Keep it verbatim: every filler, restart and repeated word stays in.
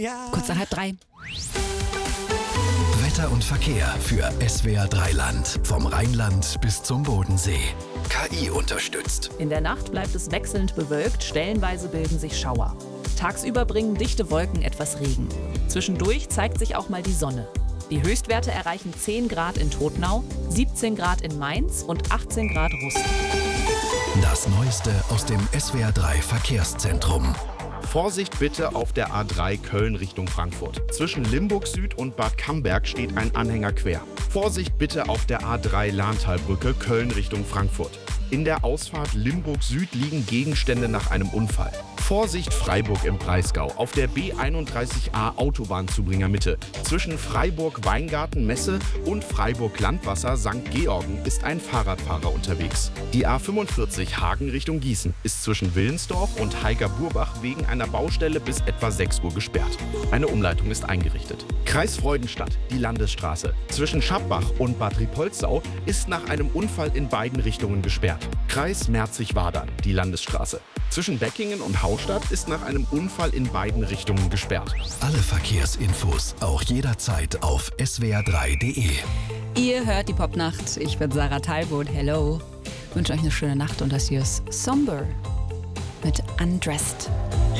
Kurz nach halb drei. Wetter und Verkehr für S W R drei Land. Vom Rheinland bis zum Bodensee. K I unterstützt. In der Nacht bleibt es wechselnd bewölkt, stellenweise bilden sich Schauer. Tagsüber bringen dichte Wolken etwas Regen. Zwischendurch zeigt sich auch mal die Sonne. Die Höchstwerte erreichen zehn Grad in Todtnau, siebzehn Grad in Mainz und achtzehn Grad Rust. Das Neueste aus dem S W R drei Verkehrszentrum. Vorsicht bitte auf der A drei Köln Richtung Frankfurt. Zwischen Limburg Süd und Bad Camberg steht ein Anhänger quer. Vorsicht bitte auf der A drei Lahntalbrücke Köln Richtung Frankfurt. In der Ausfahrt Limburg Süd liegen Gegenstände nach einem Unfall. Vorsicht Freiburg im Breisgau auf der B einunddreißig A Autobahnzubringer Mitte. Zwischen Freiburg-Weingarten-Messe und Freiburg-Landwasser Sankt Georgen ist ein Fahrradfahrer unterwegs. Die A fünfundvierzig Hagen Richtung Gießen ist zwischen Willensdorf und Heiger-Burbach wegen einer Baustelle bis etwa sechs Uhr gesperrt. Eine Umleitung ist eingerichtet. Kreis Freudenstadt, die Landesstraße. Zwischen Schappbach und Bad Riepoldsau ist nach einem Unfall in beiden Richtungen gesperrt. Kreis Merzig-Wadern, die Landesstraße. Zwischen Beckingen und Haustadt ist nach einem Unfall in beiden Richtungen gesperrt. Alle Verkehrsinfos auch jederzeit auf s w r drei punkt d e. Ihr hört die Popnacht. Ich bin Sarah Talbot. Hello. Ich wünsche euch eine schöne Nacht und das hier ist Somber mit Undressed.